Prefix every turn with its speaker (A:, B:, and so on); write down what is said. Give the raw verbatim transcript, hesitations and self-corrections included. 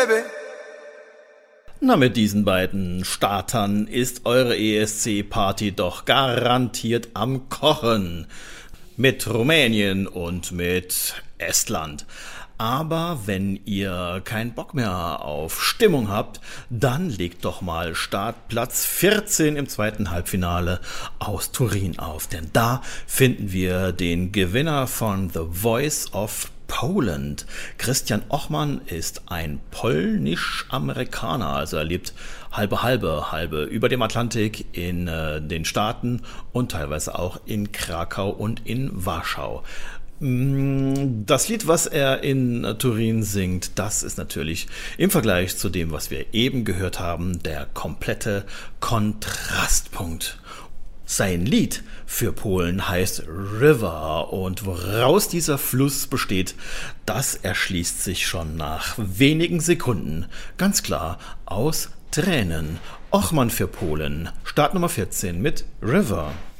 A: baby.
B: Na, mit diesen beiden Startern ist eure E S C-Party doch garantiert am Kochen. Mit Rumänien und mit Estland. Aber wenn ihr keinen Bock mehr auf Stimmung habt, dann legt doch mal Startplatz vierzehn im zweiten Halbfinale aus Turin auf. Denn da finden wir den Gewinner von The Voice of Poland. Christian Ochman ist ein polnisch-Amerikaner, also er lebt halbe halbe, halbe über dem Atlantik in äh, den Staaten und teilweise auch in Krakau und in Warschau. Das Lied, was er in Turin singt, das ist natürlich im Vergleich zu dem, was wir eben gehört haben, der komplette Kontrastpunkt. Sein Lied für Polen heißt River und woraus dieser Fluss besteht, das erschließt sich schon nach wenigen Sekunden. Ganz klar aus Tränen. Ochman für Polen, Start Nummer vierzehn mit River.